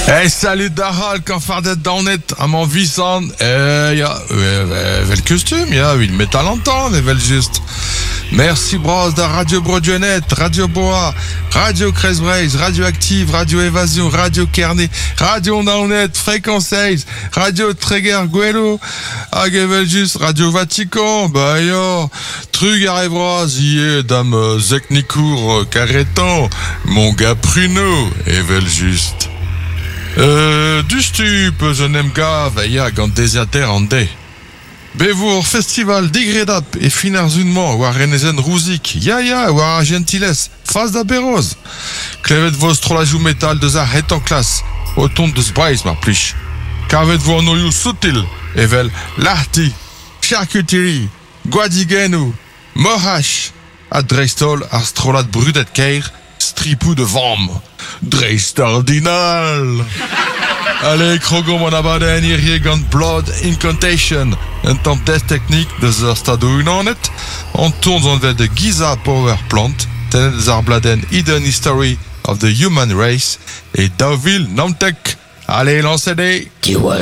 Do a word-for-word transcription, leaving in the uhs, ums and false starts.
Hey, salut Daral, quand faire d'être dans le net, à mon Vicent, eh, ja, vel costume, ja, il met à l'entendre, vel juste. Merci bros de Radio Brodionet, Radio Boa, Radio Cresbraise, Radio Active, Radio Évasion, Radio Kerné, Radio Naunet, Fréquence seize, Radio Tréguer Guelo, Agevel juste, Radio Vatican, bah yo, Trug arrivera, zié, Dame Zeknikour, Carreton, mon gars Pruno, Evel juste. Euh, du stup, je n'aime gave, ya, gant désiater en dé. Bevour, festival, degredap, et finarzunement, war renezen rouzik, ya ya, war gentiles, face d'aberoz. Klevet vos trolajou métal de za het en classe, au ton de zbreiz, ma plich. Kavet vo noyou soutil, evel, larti, charcuterie, guadigenu, mohash, ad dreistol, ar strolat brudet keir, stripou de vam, dreistardinal. Allez, Krogo, mon abaden, irie gant blood incantation. Un temps test technique de z'r stado unanet. On tourne en vel de Giza Power Plant, tenet z'arbladen Hidden History of the Human Race, et Dauville Namtek. Allez, lancez-les. Kiwa